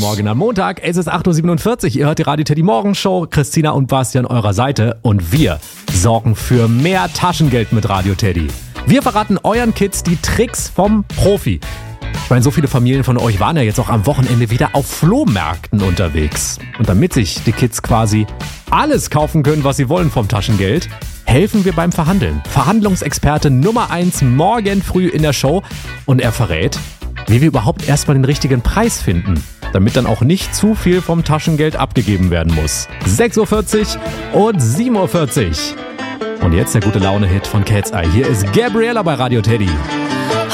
Morgen am Montag. Es ist 8.47 Uhr. Ihr hört die Radio Teddy Morgenshow. Christina und Basti an eurer Seite. Und wir sorgen für mehr Taschengeld mit Radio Teddy. Wir verraten euren Kids die Tricks vom Profi. Ich meine, so viele Familien von euch waren ja jetzt auch am Wochenende wieder auf Flohmärkten unterwegs. Und damit sich die Kids quasi alles kaufen können, was sie wollen vom Taschengeld, helfen wir beim Verhandeln. Verhandlungsexperte Nummer 1 morgen früh in der Show. Und er verrät, wie wir überhaupt erstmal den richtigen Preis finden, damit dann auch nicht zu viel vom Taschengeld abgegeben werden muss. 6.40 Uhr und 7.40 Uhr. Und jetzt der gute Laune-Hit von Cat's Eye. Hier ist Gabriella bei Radio Teddy.